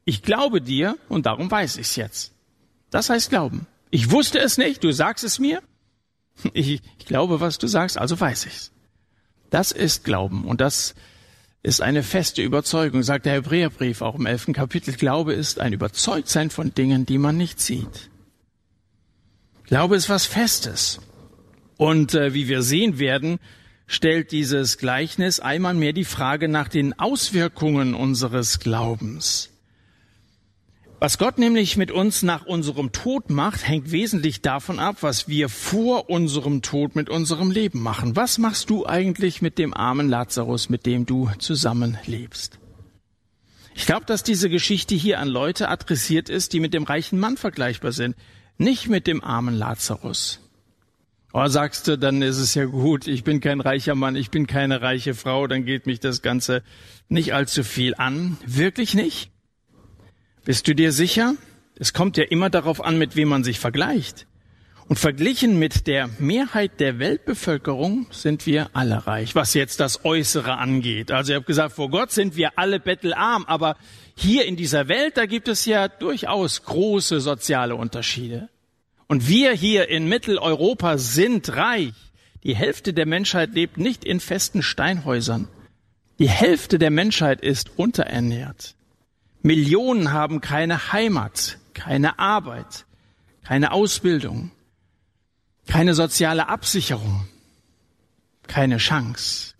Ich glaube dir und darum weiß ich's jetzt. Das heißt Glauben. Ich wusste es nicht, du sagst es mir. Ich glaube, was du sagst, also weiß ich's. Das ist Glauben und das ist eine feste Überzeugung, sagt der Hebräerbrief auch im 11. Kapitel. Glaube ist ein Überzeugtsein von Dingen, die man nicht sieht. Glaube ist was Festes. Und wie wir sehen werden, stellt dieses Gleichnis einmal mehr die Frage nach den Auswirkungen unseres Glaubens. Was Gott nämlich mit uns nach unserem Tod macht, hängt wesentlich davon ab, was wir vor unserem Tod mit unserem Leben machen. Was machst du eigentlich mit dem armen Lazarus, mit dem du zusammenlebst? Ich glaube, dass diese Geschichte hier an Leute adressiert ist, die mit dem reichen Mann vergleichbar sind, nicht mit dem armen Lazarus. Oh, sagst du, dann ist es ja gut, ich bin kein reicher Mann, ich bin keine reiche Frau, dann geht mich das Ganze nicht allzu viel an. Wirklich nicht? Bist du dir sicher? Es kommt ja immer darauf an, mit wem man sich vergleicht. Und verglichen mit der Mehrheit der Weltbevölkerung sind wir alle reich, was jetzt das Äußere angeht. Also ich habe gesagt, vor Gott sind wir alle bettelarm, aber hier in dieser Welt, da gibt es ja durchaus große soziale Unterschiede. Und wir hier in Mitteleuropa sind reich. Die Hälfte der Menschheit lebt nicht in festen Steinhäusern. Die Hälfte der Menschheit ist unterernährt. Millionen haben keine Heimat, keine Arbeit, keine Ausbildung, keine soziale Absicherung, keine Chance.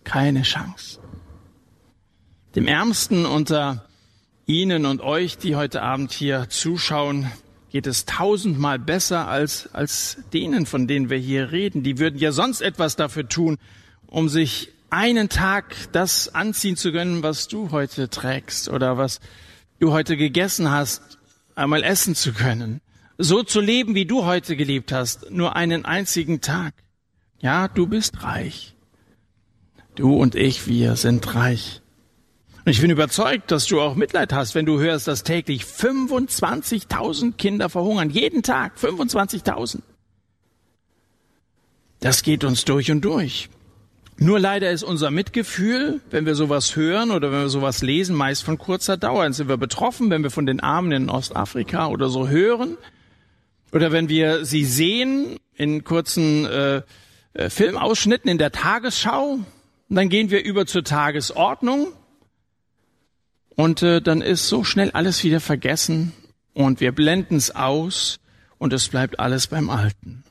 Dem Ärmsten unter Ihnen und euch, die heute Abend hier zuschauen, geht es 1000-mal besser als denen, von denen wir hier reden. Die würden ja sonst etwas dafür tun, um sich einen Tag das anziehen zu können, was du heute trägst oder was du heute gegessen hast, einmal essen zu können. So zu leben, wie du heute gelebt hast, nur einen einzigen Tag. Ja, du bist reich. Du und ich, wir sind reich. Und ich bin überzeugt, dass du auch Mitleid hast, wenn du hörst, dass täglich 25.000 Kinder verhungern. Jeden Tag 25.000. Das geht uns durch und durch. Nur leider ist unser Mitgefühl, wenn wir sowas hören oder wenn wir sowas lesen, meist von kurzer Dauer. Dann sind wir betroffen, wenn wir von den Armen in Ostafrika oder so hören. Oder wenn wir sie sehen in kurzen Filmausschnitten in der Tagesschau. Und dann gehen wir über zur Tagesordnung. Und dann ist so schnell alles wieder vergessen. Und wir blenden es aus. Und es bleibt alles beim Alten.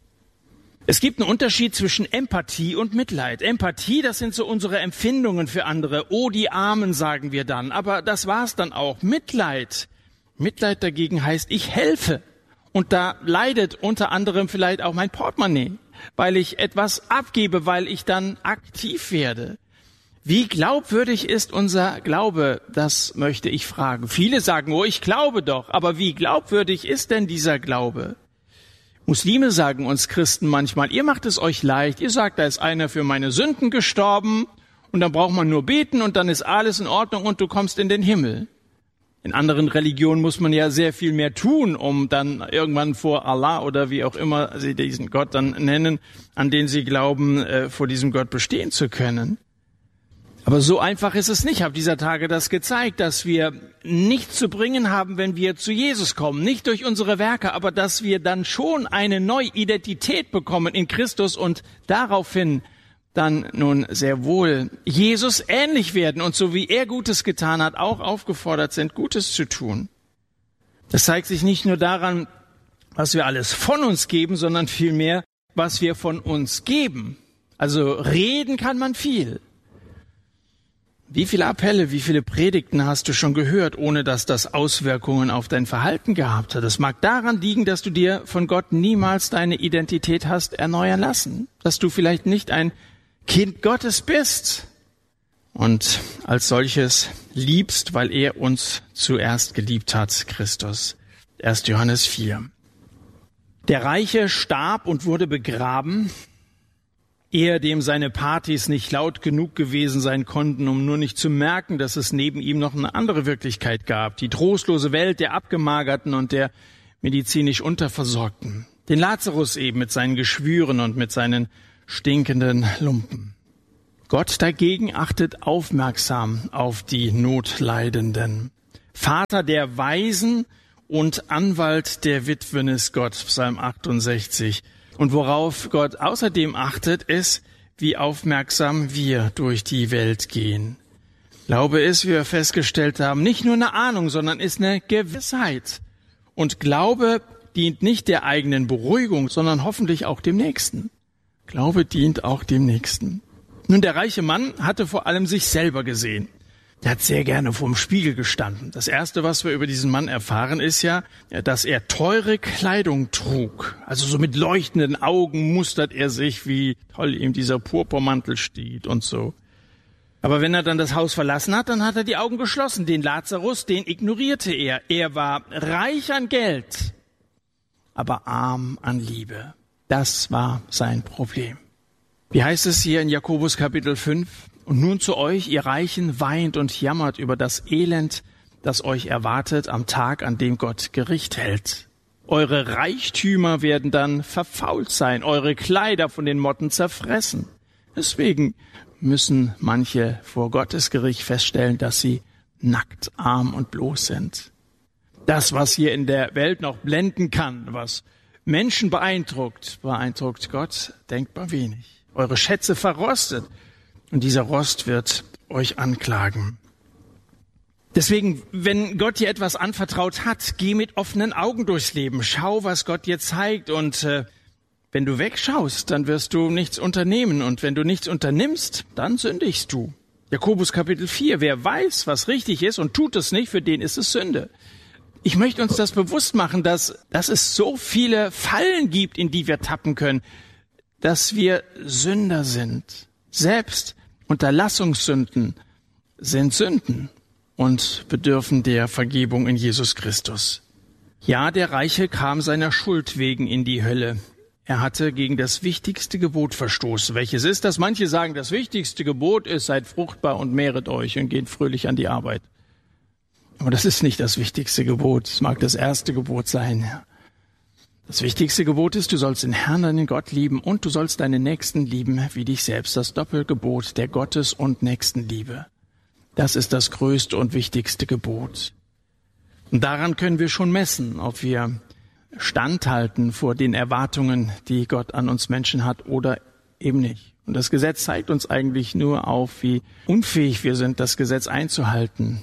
Es gibt einen Unterschied zwischen Empathie und Mitleid. Empathie, das sind so unsere Empfindungen für andere. Oh, die Armen, sagen wir dann. Aber das war's dann auch. Mitleid dagegen heißt, ich helfe. Und da leidet unter anderem vielleicht auch mein Portemonnaie, weil ich etwas abgebe, weil ich dann aktiv werde. Wie glaubwürdig ist unser Glaube? Das möchte ich fragen. Viele sagen, oh, ich glaube doch. Aber wie glaubwürdig ist denn dieser Glaube? Muslime sagen uns Christen manchmal, ihr macht es euch leicht, ihr sagt, da ist einer für meine Sünden gestorben und dann braucht man nur beten und dann ist alles in Ordnung und du kommst in den Himmel. In anderen Religionen muss man ja sehr viel mehr tun, um dann irgendwann vor Allah oder wie auch immer sie diesen Gott dann nennen, an den sie glauben, vor diesem Gott bestehen zu können. Aber so einfach ist es nicht. Ich habe dieser Tage das gezeigt, dass wir nichts zu bringen haben, wenn wir zu Jesus kommen. Nicht durch unsere Werke, aber dass wir dann schon eine neue Identität bekommen in Christus und daraufhin dann nun sehr wohl Jesus ähnlich werden und so wie er Gutes getan hat, auch aufgefordert sind, Gutes zu tun. Das zeigt sich nicht nur daran, was wir alles von uns geben, sondern vielmehr, was wir von uns geben. Also reden kann man viel. Wie viele Appelle, wie viele Predigten hast du schon gehört, ohne dass das Auswirkungen auf dein Verhalten gehabt hat? Es mag daran liegen, dass du dir von Gott niemals deine Identität hast erneuern lassen, dass du vielleicht nicht ein Kind Gottes bist und als solches liebst, weil er uns zuerst geliebt hat, Christus. 1. Johannes 4. Der Reiche starb und wurde begraben, er, dem seine Partys nicht laut genug gewesen sein konnten, um nur nicht zu merken, dass es neben ihm noch eine andere Wirklichkeit gab. Die trostlose Welt der Abgemagerten und der medizinisch Unterversorgten. Den Lazarus eben mit seinen Geschwüren und mit seinen stinkenden Lumpen. Gott dagegen achtet aufmerksam auf die Notleidenden. Vater der Waisen und Anwalt der Witwen ist Gott, Psalm 68. Und worauf Gott außerdem achtet, ist, wie aufmerksam wir durch die Welt gehen. Glaube ist, wie wir festgestellt haben, nicht nur eine Ahnung, sondern ist eine Gewissheit. Und Glaube dient nicht der eigenen Beruhigung, sondern hoffentlich auch dem Nächsten. Glaube dient auch dem Nächsten. Nun, der reiche Mann hatte vor allem sich selber gesehen. Er hat sehr gerne vorm Spiegel gestanden. Das Erste, was wir über diesen Mann erfahren, ist ja, dass er teure Kleidung trug. Also so mit leuchtenden Augen mustert er sich, wie toll ihm dieser Purpurmantel steht und so. Aber wenn er dann das Haus verlassen hat, dann hat er die Augen geschlossen. Den Lazarus, den ignorierte er. Er war reich an Geld, aber arm an Liebe. Das war sein Problem. Wie heißt es hier in Jakobus Kapitel 5? Und nun zu euch, ihr Reichen, weint und jammert über das Elend, das euch erwartet am Tag, an dem Gott Gericht hält. Eure Reichtümer werden dann verfault sein, eure Kleider von den Motten zerfressen. Deswegen müssen manche vor Gottes Gericht feststellen, dass sie nackt, arm und bloß sind. Das, was hier in der Welt noch blenden kann, was Menschen beeindruckt Gott denkbar wenig. Eure Schätze verrostet. Und dieser Rost wird euch anklagen. Deswegen, wenn Gott dir etwas anvertraut hat, geh mit offenen Augen durchs Leben. Schau, was Gott dir zeigt. Und wenn du wegschaust, dann wirst du nichts unternehmen. Und wenn du nichts unternimmst, dann sündigst du. Jakobus Kapitel 4. Wer weiß, was richtig ist und tut es nicht, für den ist es Sünde. Ich möchte uns das bewusst machen, dass es so viele Fallen gibt, in die wir tappen können, dass wir Sünder sind. Selbst Unterlassungssünden sind Sünden und bedürfen der Vergebung in Jesus Christus. Ja, der Reiche kam seiner Schuld wegen in die Hölle. Er hatte gegen das wichtigste Gebot verstoßen. Welches ist das? Manche sagen, das wichtigste Gebot ist, seid fruchtbar und mehret euch und geht fröhlich an die Arbeit. Aber das ist nicht das wichtigste Gebot. Es mag das erste Gebot sein. Das wichtigste Gebot ist, du sollst den Herrn, deinen Gott lieben und du sollst deinen Nächsten lieben wie dich selbst. Das Doppelgebot der Gottes- und Nächstenliebe. Das ist das größte und wichtigste Gebot. Und daran können wir schon messen, ob wir standhalten vor den Erwartungen, die Gott an uns Menschen hat oder eben nicht. Und das Gesetz zeigt uns eigentlich nur auf, wie unfähig wir sind, das Gesetz einzuhalten.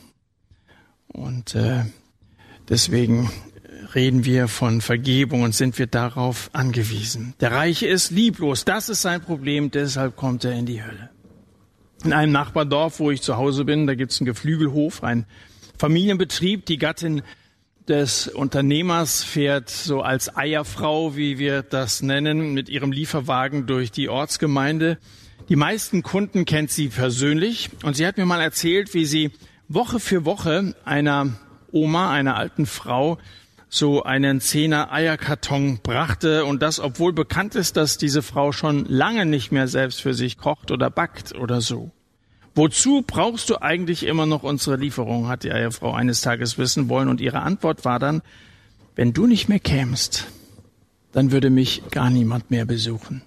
Und deswegen reden wir von Vergebung und sind wir darauf angewiesen. Der Reiche ist lieblos, das ist sein Problem, deshalb kommt er in die Hölle. In einem Nachbardorf, wo ich zu Hause bin, da gibt's einen Geflügelhof, ein Familienbetrieb. Die Gattin des Unternehmers fährt so als Eierfrau, wie wir das nennen, mit ihrem Lieferwagen durch die Ortsgemeinde. Die meisten Kunden kennt sie persönlich und sie hat mir mal erzählt, wie sie Woche für Woche einer Oma, einer alten Frau, so einen 10er Eierkarton brachte und das, obwohl bekannt ist, dass diese Frau schon lange nicht mehr selbst für sich kocht oder backt oder so. Wozu brauchst du eigentlich immer noch unsere Lieferung, hat die Eierfrau eines Tages wissen wollen und ihre Antwort war dann, wenn du nicht mehr kämst, dann würde mich gar niemand mehr besuchen.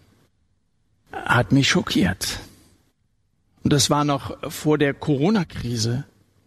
Hat mich schockiert. Und das war noch vor der Corona-Krise.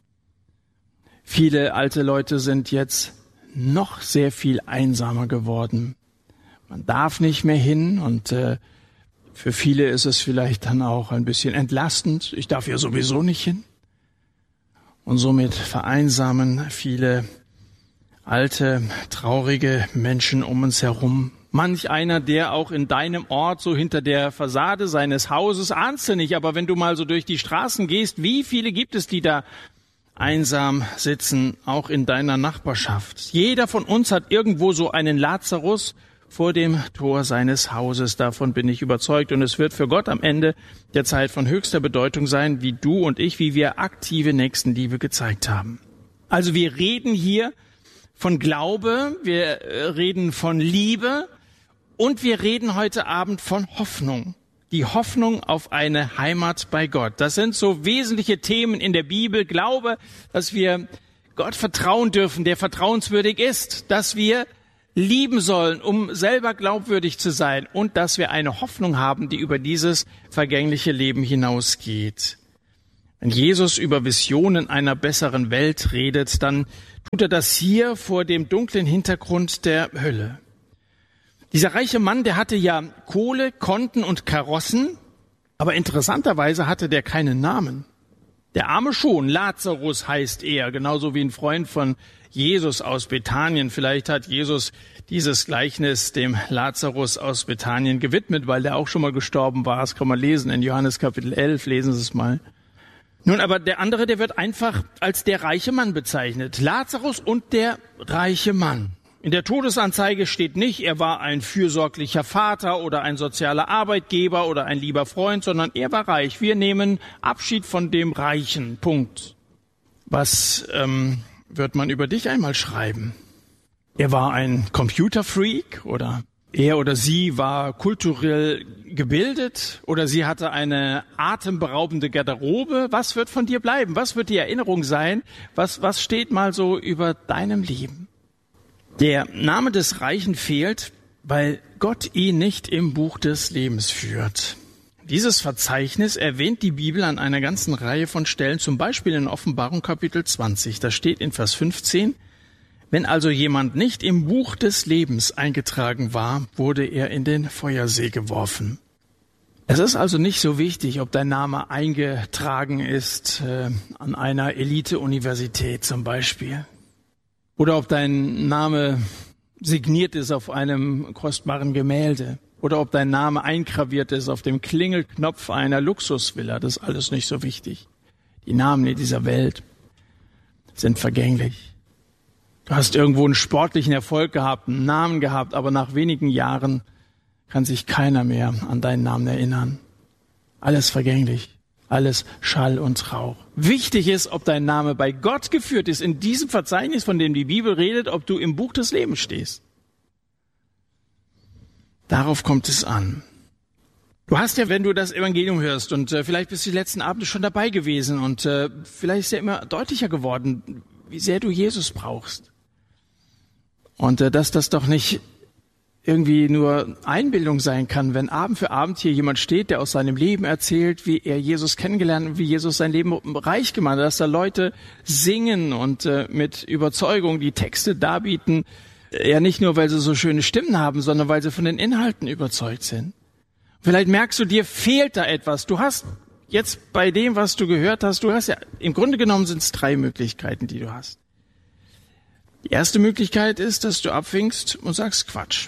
Viele alte Leute sind jetzt noch sehr viel einsamer geworden. Man darf nicht mehr hin und für viele ist es vielleicht dann auch ein bisschen entlastend. Ich darf ja sowieso nicht hin. Und somit vereinsamen viele alte, traurige Menschen um uns herum. Manch einer, der auch in deinem Ort so hinter der Fassade seines Hauses, ahnst du nicht, aber wenn du mal so durch die Straßen gehst, wie viele gibt es, die da einsam sitzen, auch in deiner Nachbarschaft. Jeder von uns hat irgendwo so einen Lazarus vor dem Tor seines Hauses. Davon bin ich überzeugt. Und es wird für Gott am Ende der Zeit von höchster Bedeutung sein, wie du und ich, wie wir aktive Nächstenliebe gezeigt haben. Also wir reden hier von Glaube, wir reden von Liebe und wir reden heute Abend von Hoffnung. Die Hoffnung auf eine Heimat bei Gott. Das sind so wesentliche Themen in der Bibel. Glaube, dass wir Gott vertrauen dürfen, der vertrauenswürdig ist, dass wir lieben sollen, um selber glaubwürdig zu sein und dass wir eine Hoffnung haben, die über dieses vergängliche Leben hinausgeht. Wenn Jesus über Visionen einer besseren Welt redet, dann tut er das hier vor dem dunklen Hintergrund der Hölle. Dieser reiche Mann, der hatte ja Kohle, Konten und Karossen, aber interessanterweise hatte der keinen Namen. Der Arme schon, Lazarus heißt er, genauso wie ein Freund von Jesus aus Bethanien. Vielleicht hat Jesus dieses Gleichnis dem Lazarus aus Bethanien gewidmet, weil der auch schon mal gestorben war. Das kann man lesen in Johannes Kapitel 11, lesen Sie es mal. Nun, aber der andere, der wird einfach als der reiche Mann bezeichnet. Lazarus und der reiche Mann. In der Todesanzeige steht nicht, er war ein fürsorglicher Vater oder ein sozialer Arbeitgeber oder ein lieber Freund, sondern er war reich. Wir nehmen Abschied von dem Reichen. Punkt. Was wird man über dich einmal schreiben? Er war ein Computerfreak oder er oder sie war kulturell gebildet oder sie hatte eine atemberaubende Garderobe. Was wird von dir bleiben? Was wird die Erinnerung sein? Was steht mal so über deinem Leben? Der Name des Reichen fehlt, weil Gott ihn nicht im Buch des Lebens führt. Dieses Verzeichnis erwähnt die Bibel an einer ganzen Reihe von Stellen, zum Beispiel in Offenbarung Kapitel 20. Da steht in Vers 15, wenn also jemand nicht im Buch des Lebens eingetragen war, wurde er in den Feuersee geworfen. Es ist also nicht so wichtig, ob dein Name eingetragen ist an einer Elite-Universität zum Beispiel. Oder ob dein Name signiert ist auf einem kostbaren Gemälde. Oder ob dein Name eingraviert ist auf dem Klingelknopf einer Luxusvilla. Das ist alles nicht so wichtig. Die Namen in dieser Welt sind vergänglich. Du hast irgendwo einen sportlichen Erfolg gehabt, einen Namen gehabt, aber nach wenigen Jahren kann sich keiner mehr an deinen Namen erinnern. Alles vergänglich. Alles Schall und Rauch. Wichtig ist, ob dein Name bei Gott geführt ist, in diesem Verzeichnis, von dem die Bibel redet, ob du im Buch des Lebens stehst. Darauf kommt es an. Du hast ja, wenn du das Evangelium hörst, und vielleicht bist du die letzten Abende schon dabei gewesen, und vielleicht ist ja immer deutlicher geworden, wie sehr du Jesus brauchst. Und dass das doch nicht irgendwie nur Einbildung sein kann, wenn Abend für Abend hier jemand steht, der aus seinem Leben erzählt, wie er Jesus kennengelernt und wie Jesus sein Leben reich gemacht hat, dass da Leute singen und mit Überzeugung die Texte darbieten, ja nicht nur, weil sie so schöne Stimmen haben, sondern weil sie von den Inhalten überzeugt sind. Vielleicht merkst du, dir fehlt da etwas. Du hast jetzt bei dem, was du gehört hast, du hast ja, im Grunde genommen sind es 3 Möglichkeiten, die du hast. Die erste Möglichkeit ist, dass du abwinkst und sagst Quatsch.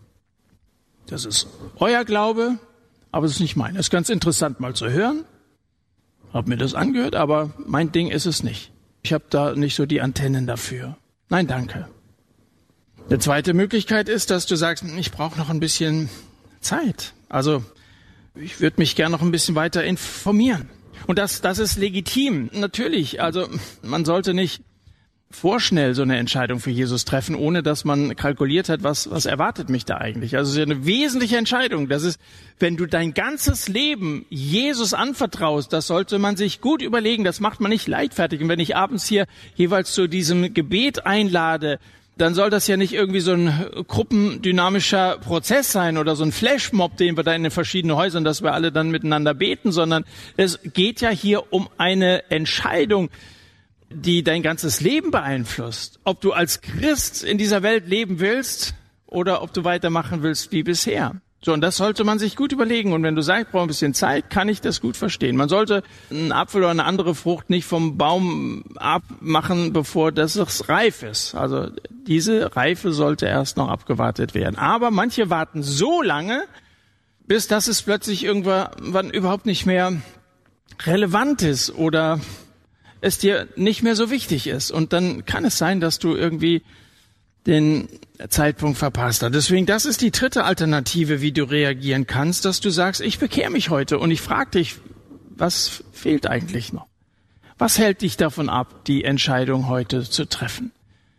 Das ist euer Glaube, aber es ist nicht mein. Das ist ganz interessant mal zu hören. Hab mir das angehört, aber mein Ding ist es nicht. Ich habe da nicht so die Antennen dafür. Nein, danke. Eine zweite Möglichkeit ist, dass du sagst, ich brauche noch ein bisschen Zeit. Also ich würde mich gerne noch ein bisschen weiter informieren. Und das ist legitim, natürlich. Also man sollte nicht vorschnell so eine Entscheidung für Jesus treffen, ohne dass man kalkuliert hat, was erwartet mich da eigentlich. Also es ist ja eine wesentliche Entscheidung. Das ist, wenn du dein ganzes Leben Jesus anvertraust, das sollte man sich gut überlegen. Das macht man nicht leichtfertig. Und wenn ich abends hier jeweils zu diesem Gebet einlade, dann soll das ja nicht irgendwie so ein gruppendynamischer Prozess sein oder so ein Flashmob, den wir da in den verschiedenen Häusern, dass wir alle dann miteinander beten, sondern es geht ja hier um eine Entscheidung, die dein ganzes Leben beeinflusst. Ob du als Christ in dieser Welt leben willst oder ob du weitermachen willst wie bisher. So, und das sollte man sich gut überlegen. Und wenn du sagst, ich brauche ein bisschen Zeit, kann ich das gut verstehen. Man sollte einen Apfel oder eine andere Frucht nicht vom Baum abmachen, bevor das reif ist. Also diese Reife sollte erst noch abgewartet werden. Aber manche warten so lange, bis das es plötzlich irgendwann überhaupt nicht mehr relevant ist oder es dir nicht mehr so wichtig ist. Und dann kann es sein, dass du irgendwie den Zeitpunkt verpasst hast. Deswegen, das ist die dritte Alternative, wie du reagieren kannst, dass du sagst, ich bekehre mich heute und ich frage dich, was fehlt eigentlich noch? Was hält dich davon ab, die Entscheidung heute zu treffen?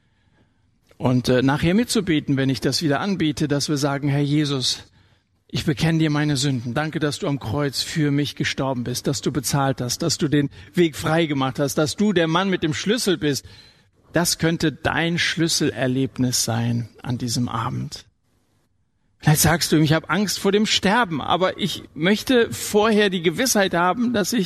Und nachher mitzubeten, wenn ich das wieder anbiete, dass wir sagen, Herr Jesus, ich bekenne dir meine Sünden. Danke, dass du am Kreuz für mich gestorben bist, dass du bezahlt hast, dass du den Weg frei gemacht hast, dass du der Mann mit dem Schlüssel bist. Das könnte dein Schlüsselerlebnis sein an diesem Abend. Vielleicht sagst du, ich habe Angst vor dem Sterben, aber ich möchte vorher die Gewissheit haben, dass ich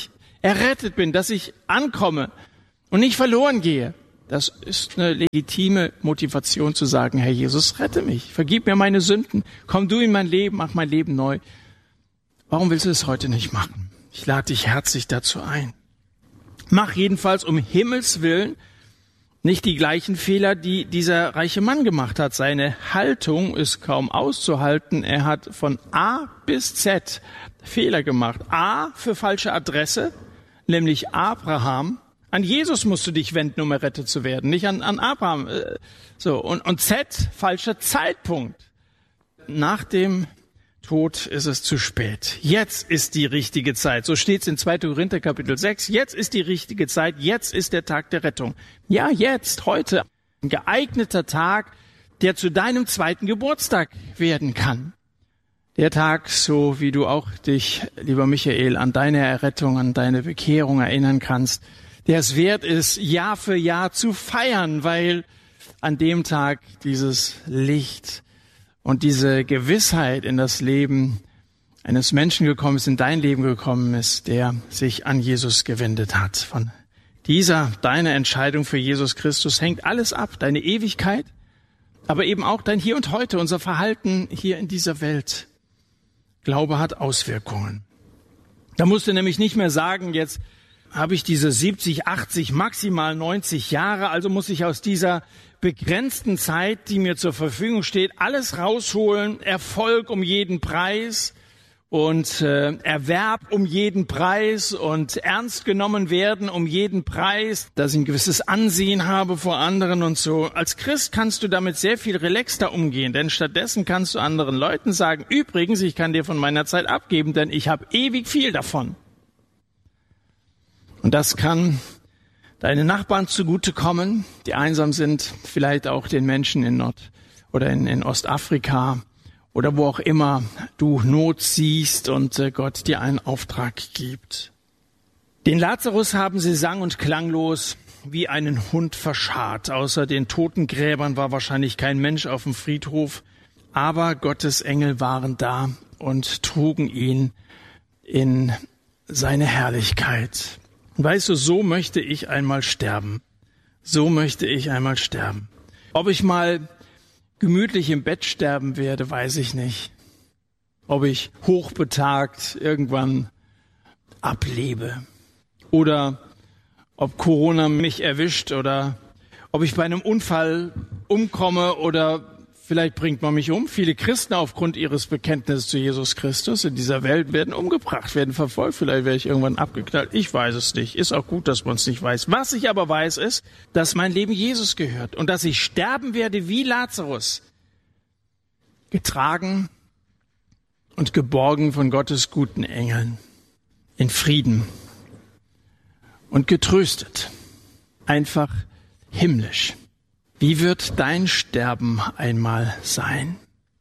errettet bin, dass ich ankomme und nicht verloren gehe. Das ist eine legitime Motivation zu sagen, Herr Jesus, rette mich, vergib mir meine Sünden, komm du in mein Leben, mach mein Leben neu. Warum willst du es heute nicht machen? Ich lade dich herzlich dazu ein. Mach jedenfalls um Himmels Willen nicht die gleichen Fehler, die dieser reiche Mann gemacht hat. Seine Haltung ist kaum auszuhalten. Er hat von A bis Z Fehler gemacht. A für falsche Adresse, nämlich Abraham. An Jesus musst du dich wenden, um errettet zu werden, nicht an Abraham. Und Z, falscher Zeitpunkt. Nach dem Tod ist es zu spät. Jetzt ist die richtige Zeit. So steht es in 2. Korinther Kapitel 6. Jetzt ist die richtige Zeit. Jetzt ist der Tag der Rettung. Ja, jetzt, heute. Ein geeigneter Tag, der zu deinem 2. Geburtstag werden kann. Der Tag, so wie du auch dich, lieber Michael, an deine Errettung, an deine Bekehrung erinnern kannst, der es wert ist, Jahr für Jahr zu feiern, weil an dem Tag dieses Licht und diese Gewissheit in das Leben eines Menschen gekommen ist, in dein Leben gekommen ist, der sich an Jesus gewendet hat. Von deine Entscheidung für Jesus Christus hängt alles ab, deine Ewigkeit, aber eben auch dein Hier und Heute, unser Verhalten hier in dieser Welt. Glaube hat Auswirkungen. Da musst du nämlich nicht mehr sagen, jetzt habe ich diese 70, 80, maximal 90 Jahre, also muss ich aus dieser begrenzten Zeit, die mir zur Verfügung steht, alles rausholen, Erfolg um jeden Preis und Erwerb um jeden Preis und ernst genommen werden um jeden Preis, dass ich ein gewisses Ansehen habe vor anderen und so. Als Christ kannst du damit sehr viel relaxter umgehen, denn stattdessen kannst du anderen Leuten sagen, übrigens, ich kann dir von meiner Zeit abgeben, denn ich habe ewig viel davon. Und das kann deinen Nachbarn zugutekommen, die einsam sind, vielleicht auch den Menschen in in Ostafrika oder wo auch immer du Not siehst und Gott dir einen Auftrag gibt. Den Lazarus haben sie sang- und klanglos wie einen Hund verscharrt. Außer den Totengräbern war wahrscheinlich kein Mensch auf dem Friedhof, aber Gottes Engel waren da und trugen ihn in seine Herrlichkeit. Und weißt du, so möchte ich einmal sterben. So möchte ich einmal sterben. Ob ich mal gemütlich im Bett sterben werde, weiß ich nicht. Ob ich hochbetagt irgendwann ablebe. Oder ob Corona mich erwischt oder ob ich bei einem Unfall umkomme oder vielleicht bringt man mich um. Viele Christen aufgrund ihres Bekenntnisses zu Jesus Christus in dieser Welt werden umgebracht, werden verfolgt. Vielleicht werde ich irgendwann abgeknallt. Ich weiß es nicht. Ist auch gut, dass man es nicht weiß. Was ich aber weiß, ist, dass mein Leben Jesus gehört und dass ich sterben werde wie Lazarus. Getragen und geborgen von Gottes guten Engeln. In Frieden. Und getröstet. Einfach himmlisch. Wie wird dein Sterben einmal sein?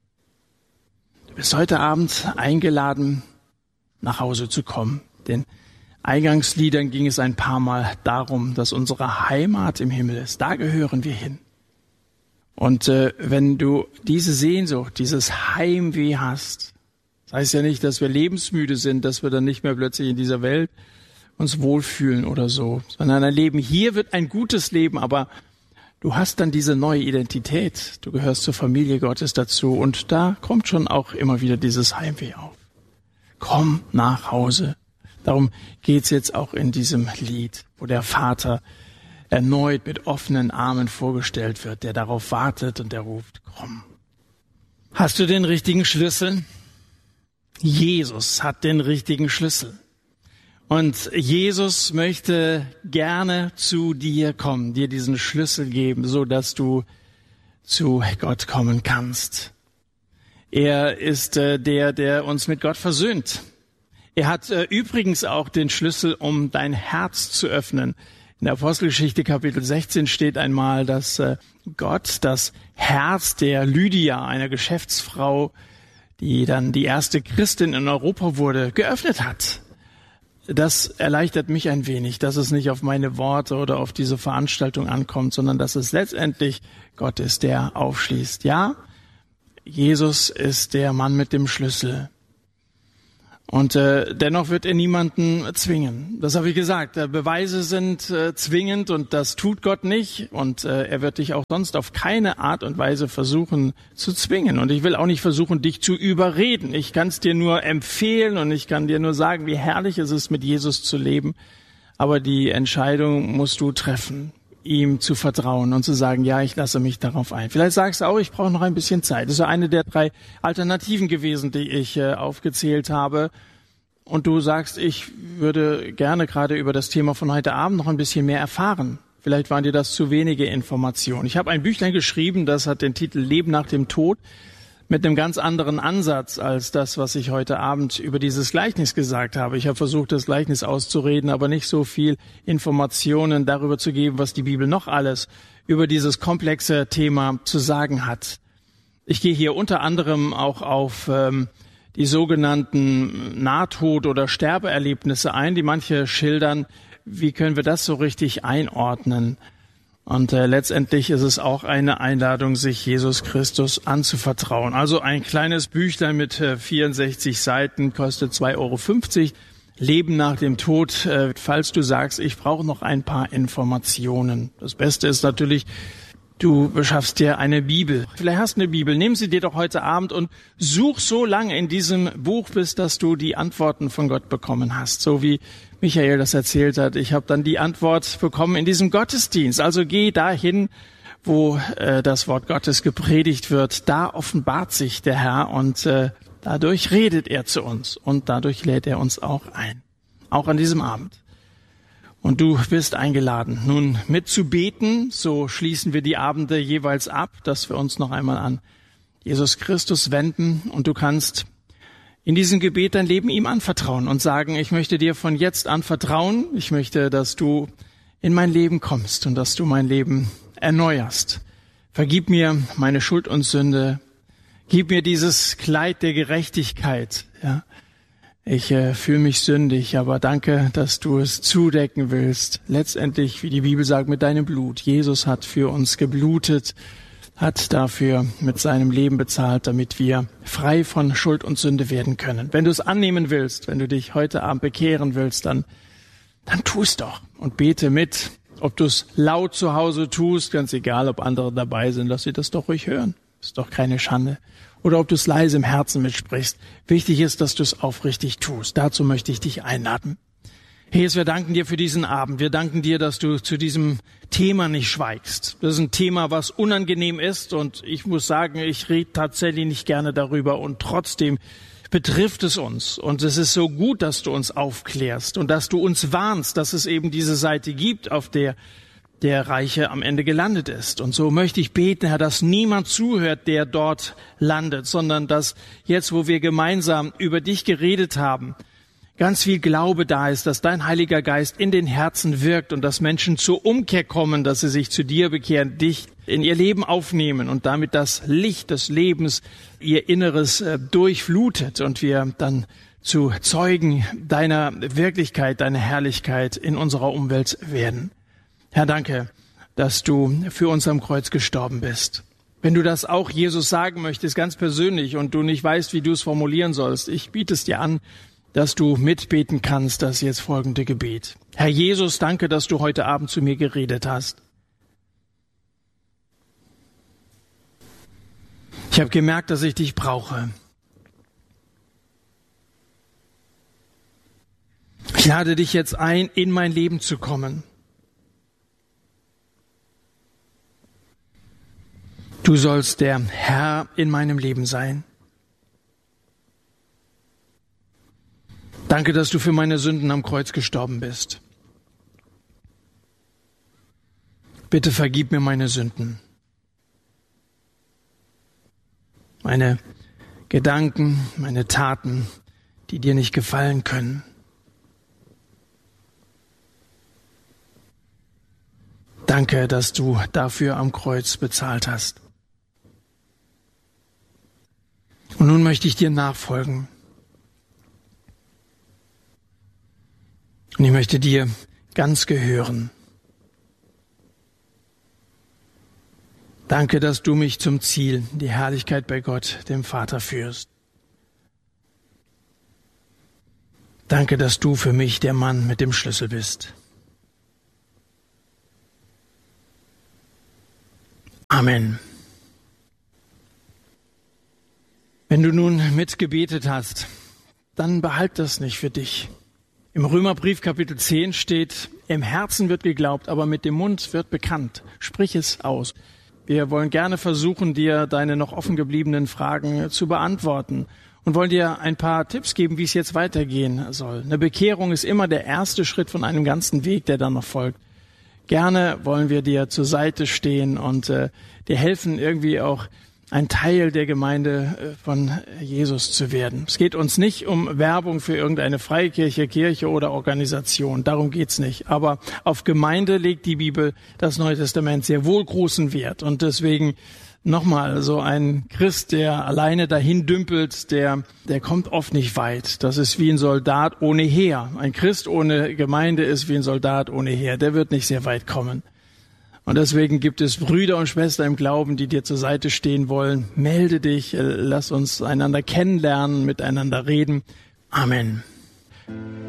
Du bist heute Abend eingeladen, nach Hause zu kommen. Den Eingangsliedern ging es ein paar Mal darum, dass unsere Heimat im Himmel ist. Da gehören wir hin. Und wenn du diese Sehnsucht, dieses Heimweh hast, das heißt ja nicht, dass wir lebensmüde sind, dass wir dann nicht mehr plötzlich in dieser Welt uns wohlfühlen oder so, sondern ein Leben hier wird ein gutes Leben, aber du hast dann diese neue Identität. Du gehörst zur Familie Gottes dazu und da kommt schon auch immer wieder dieses Heimweh auf. Komm nach Hause. Darum geht's jetzt auch in diesem Lied, wo der Vater erneut mit offenen Armen vorgestellt wird, der darauf wartet und der ruft, komm. Hast du den richtigen Schlüssel? Jesus hat den richtigen Schlüssel. Und Jesus möchte gerne zu dir kommen, dir diesen Schlüssel geben, so dass du zu Gott kommen kannst. Er ist der uns mit Gott versöhnt. Er hat übrigens auch den Schlüssel, um dein Herz zu öffnen. In der Apostelgeschichte Kapitel 16 steht einmal, dass Gott das Herz der Lydia, einer Geschäftsfrau, die dann die erste Christin in Europa wurde, geöffnet hat. Das erleichtert mich ein wenig, dass es nicht auf meine Worte oder auf diese Veranstaltung ankommt, sondern dass es letztendlich Gott ist, der aufschließt. Ja, Jesus ist der Mann mit dem Schlüssel. Und dennoch wird er niemanden zwingen. Das habe ich gesagt. Beweise sind zwingend und das tut Gott nicht. Und er wird dich auch sonst auf keine Art und Weise versuchen zu zwingen. Und ich will auch nicht versuchen, dich zu überreden. Ich kann es dir nur empfehlen und ich kann dir nur sagen, wie herrlich es ist, mit Jesus zu leben. Aber die Entscheidung musst du treffen, ihm zu vertrauen und zu sagen, ja, ich lasse mich darauf ein. Vielleicht sagst du auch, ich brauche noch ein bisschen Zeit. Das ist eine der 3 Alternativen gewesen, die ich aufgezählt habe. Und du sagst, ich würde gerne gerade über das Thema von heute Abend noch ein bisschen mehr erfahren. Vielleicht waren dir das zu wenige Informationen. Ich habe ein Büchlein geschrieben, das hat den Titel Leben nach dem Tod, mit einem ganz anderen Ansatz als das, was ich heute Abend über dieses Gleichnis gesagt habe. Ich habe versucht, das Gleichnis auszureden, aber nicht so viel Informationen darüber zu geben, was die Bibel noch alles über dieses komplexe Thema zu sagen hat. Ich gehe hier unter anderem auch auf die sogenannten Nahtod- oder Sterbeerlebnisse ein, die manche schildern. Wie können wir das so richtig einordnen? Und letztendlich ist es auch eine Einladung, sich Jesus Christus anzuvertrauen. Also ein kleines Büchlein mit 64 Seiten, kostet 2,50 €. Leben nach dem Tod, falls du sagst, ich brauche noch ein paar Informationen. Das Beste ist natürlich, du beschaffst dir eine Bibel. Vielleicht hast du eine Bibel. Nimm sie dir doch heute Abend und such so lange in diesem Buch, bis dass du die Antworten von Gott bekommen hast. So wie Michael das erzählt hat. Ich habe dann die Antwort bekommen in diesem Gottesdienst. Also geh dahin, wo das Wort Gottes gepredigt wird. Da offenbart sich der Herr und dadurch redet er zu uns. Und dadurch lädt er uns auch ein. Auch an diesem Abend. Und du bist eingeladen, nun mitzubeten. So schließen wir die Abende jeweils ab, dass wir uns noch einmal an Jesus Christus wenden. Und du kannst in diesem Gebet dein Leben ihm anvertrauen und sagen, ich möchte dir von jetzt an vertrauen. Ich möchte, dass du in mein Leben kommst und dass du mein Leben erneuerst. Vergib mir meine Schuld und Sünde. Gib mir dieses Kleid der Gerechtigkeit, ja. Ich fühle mich sündig, aber danke, dass du es zudecken willst. Letztendlich, wie die Bibel sagt, mit deinem Blut. Jesus hat für uns geblutet, hat dafür mit seinem Leben bezahlt, damit wir frei von Schuld und Sünde werden können. Wenn du es annehmen willst, wenn du dich heute Abend bekehren willst, dann tu es doch und bete mit. Ob du es laut zu Hause tust, ganz egal, ob andere dabei sind, lass sie das doch ruhig hören. Ist doch keine Schande. Oder ob du es leise im Herzen mitsprichst. Wichtig ist, dass du es aufrichtig tust. Dazu möchte ich dich einladen. Jesus, wir danken dir für diesen Abend. Wir danken dir, dass du zu diesem Thema nicht schweigst. Das ist ein Thema, was unangenehm ist. Und ich muss sagen, ich rede tatsächlich nicht gerne darüber. Und trotzdem betrifft es uns. Und es ist so gut, dass du uns aufklärst und dass du uns warnst, dass es eben diese Seite gibt, auf der der Reiche am Ende gelandet ist. Und so möchte ich beten, Herr, dass niemand zuhört, der dort landet, sondern dass jetzt, wo wir gemeinsam über dich geredet haben, ganz viel Glaube da ist, dass dein Heiliger Geist in den Herzen wirkt und dass Menschen zur Umkehr kommen, dass sie sich zu dir bekehren, dich in ihr Leben aufnehmen und damit das Licht des Lebens ihr Inneres durchflutet und wir dann zu Zeugen deiner Wirklichkeit, deiner Herrlichkeit in unserer Umwelt werden. Herr, danke, dass du für uns am Kreuz gestorben bist. Wenn du das auch Jesus sagen möchtest, ganz persönlich, und du nicht weißt, wie du es formulieren sollst, ich biete es dir an, dass du mitbeten kannst, das jetzt folgende Gebet. Herr Jesus, danke, dass du heute Abend zu mir geredet hast. Ich habe gemerkt, dass ich dich brauche. Ich lade dich jetzt ein, in mein Leben zu kommen. Du sollst der Herr in meinem Leben sein. Danke, dass du für meine Sünden am Kreuz gestorben bist. Bitte vergib mir meine Sünden. Meine Gedanken, meine Taten, die dir nicht gefallen können. Danke, dass du dafür am Kreuz bezahlt hast. Und nun möchte ich dir nachfolgen. Und ich möchte dir ganz gehören. Danke, dass du mich zum Ziel, die Herrlichkeit bei Gott, dem Vater, führst. Danke, dass du für mich der Mann mit dem Schlüssel bist. Amen. Wenn du nun mitgebetet hast, dann behalt das nicht für dich. Im Römerbrief Kapitel 10 steht, im Herzen wird geglaubt, aber mit dem Mund wird bekannt. Sprich es aus. Wir wollen gerne versuchen, dir deine noch offen gebliebenen Fragen zu beantworten und wollen dir ein paar Tipps geben, wie es jetzt weitergehen soll. Eine Bekehrung ist immer der erste Schritt von einem ganzen Weg, der dann noch folgt. Gerne wollen wir dir zur Seite stehen und dir helfen, irgendwie auch ein Teil der Gemeinde von Jesus zu werden. Es geht uns nicht um Werbung für irgendeine Freikirche, Kirche oder Organisation. Darum geht's nicht. Aber auf Gemeinde legt die Bibel, das Neue Testament, sehr wohl großen Wert. Und deswegen nochmal, so ein Christ, der alleine dahin dümpelt, der kommt oft nicht weit. Das ist wie ein Soldat ohne Heer. Ein Christ ohne Gemeinde ist wie ein Soldat ohne Heer. Der wird nicht sehr weit kommen. Und deswegen gibt es Brüder und Schwestern im Glauben, die dir zur Seite stehen wollen. Melde dich, lass uns einander kennenlernen, miteinander reden. Amen.